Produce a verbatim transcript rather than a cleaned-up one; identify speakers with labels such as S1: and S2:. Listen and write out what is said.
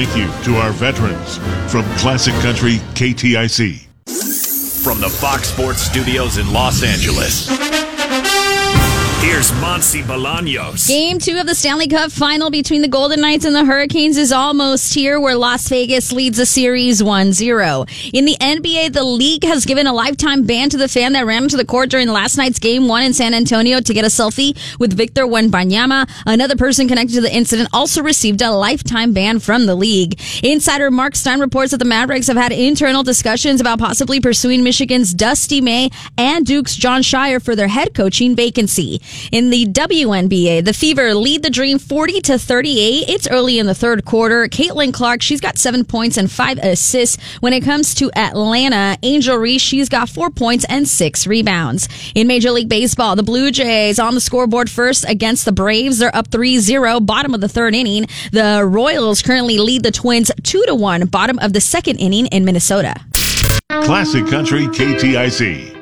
S1: Thank you to our veterans from Classic Country K T I C.
S2: From the Fox Sports Studios in Los Angeles, here's Monse Bolaños.
S3: Game two of the Stanley Cup final between the Golden Knights and the Hurricanes is almost here, where Las Vegas leads the series one zero. In the N B A, the league has given a lifetime ban to the fan that ran into the court during last night's game one in San Antonio to get a selfie with Victor Wembanyama. Another person connected to the incident also received a lifetime ban from the league. Insider Mark Stein reports that the Mavericks have had internal discussions about possibly pursuing Michigan's Dusty May and Duke's John Shire for their head coaching vacancy. In the W N B A, the Fever lead the Dream forty to thirty-eight. It's early in the third quarter. Caitlin Clark, she's got seven points and five assists. When it comes to Atlanta, Angel Reese, she's got four points and six rebounds. In Major League Baseball, the Blue Jays on the scoreboard first against the Braves. They're up three zero, bottom of the third inning. The Royals currently lead the Twins two to one, bottom of the second inning in Minnesota.
S1: Classic Country K T I C.